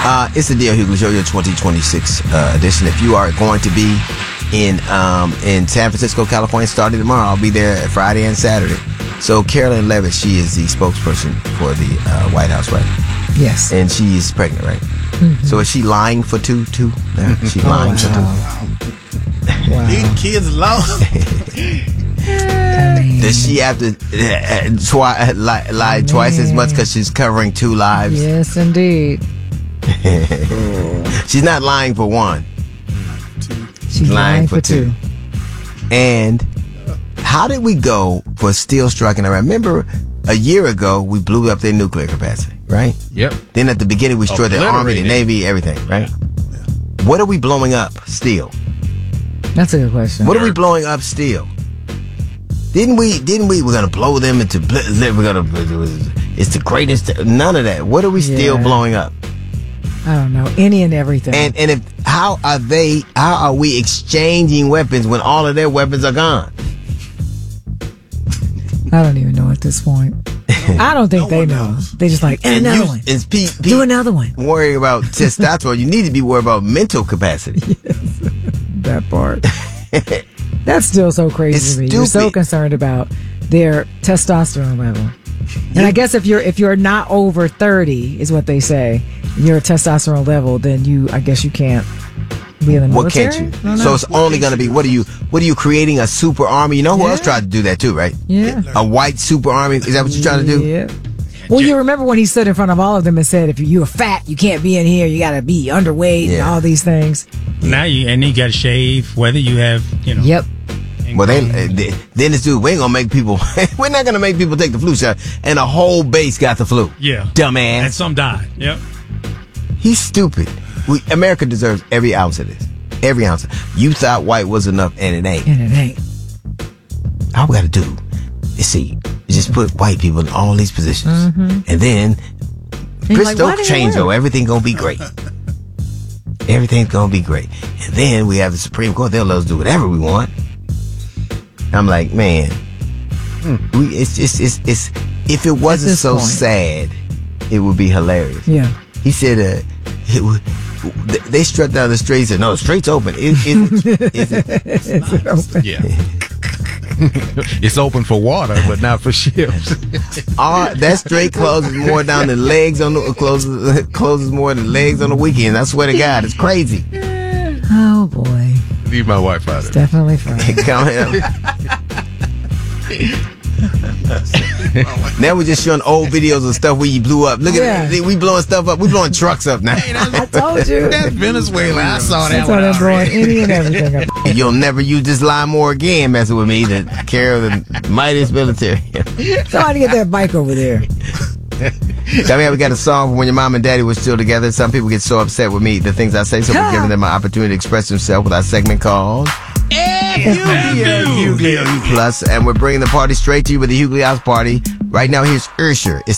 It's the D.L. Hughley Show, your 2026 edition. If you are going to be in San Francisco, California, starting tomorrow, I'll be there Friday and Saturday. So Carolyn Levitt, she is the spokesperson for the White House, right? Yes. And she is pregnant, right? Mm-hmm. So is she lying for two? Yeah, she's lying for two. Wow. These kids long. Does she have to lie twice as much because she's covering two lives? Yes, indeed. She's not lying for one. She's lying for two. And how did we go for still striking Iran? Remember, a year ago, we blew up their nuclear capacity, right? Yep. Then at the beginning, we destroyed their army, the navy, everything, right? Yeah. What are we blowing up still? That's a good question. What are we blowing up still? Didn't we? We're gonna blow them into. It's the greatest. None of that. What are we still blowing up? I don't know. Any and everything. And how are we exchanging weapons when all of their weapons are gone? I don't even know at this point. I don't think they know. They just like, and another one. Do another one. Worrying about testosterone. You need to be worried about mental capacity. Yes. That part. That's still so crazy to me. You're so concerned about their testosterone level. And I guess if you're not over 30, is what they say, your testosterone level, then I guess you can't be in the military. What can't you? So it's only going to be, what are you creating a super army? You know who else tried to do that too, right? Yeah. A white super army. Is that what you're trying to do? Yeah. Well, you remember when he stood in front of all of them and said, if you're fat, you can't be in here. You got to be underweight and all these things. Now you got to shave, whether you have, Yep. Well, then it's dude. We ain't gonna make people. We're not gonna make people take the flu shot, and a whole base got the flu. Yeah, dumbass. And some died. Yep. He's stupid. America deserves every ounce of this. Every ounce. You thought white was enough, and it ain't. All we gotta do is just put white people in all these positions, and then Bristow change. Everything gonna be great. Everything's gonna be great, and then we have the Supreme Court. They'll let us do whatever we want. I'm like, man, it's if it wasn't so sad, it would be hilarious. Yeah. He said, they strut down the street and said, no, the street's open. Is it open? Yeah. It's open for water, but not for ships. That straight closes more down the legs closes more than legs on the weekend. I swear to God, it's crazy. Oh boy. Leave my wife out of it. Definitely fun. Now we're just showing old videos of stuff where you blew up. Look at it. We blowing stuff up. We blowing trucks up now. I told you. That's Venezuela. I saw that one. That's blowing any and everything up. You'll never use this line more again, messing with me. The care of the mightiest military. Somebody get that bike over there. Tell me, we got a song from when your mom and daddy were still together. Some people get so upset with me, the things I say, so we're giving them an opportunity to express themselves with our segment called Hughley Plus, and we're bringing the party straight to you with the Hughley House Party. Right now, here's Usher. It's